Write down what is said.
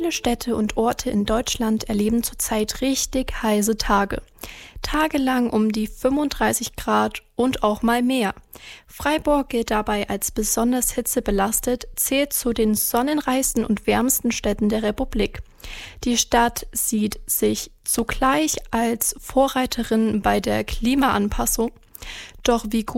Viele Städte und Orte in Deutschland erleben zurzeit richtig heiße Tage. Tagelang um die 35 Grad und auch mal mehr. Freiburg gilt dabei als besonders hitzebelastet, zählt zu den sonnenreichsten und wärmsten Städten der Republik. Die Stadt sieht sich zugleich als Vorreiterin bei der Klimaanpassung. Doch wie gut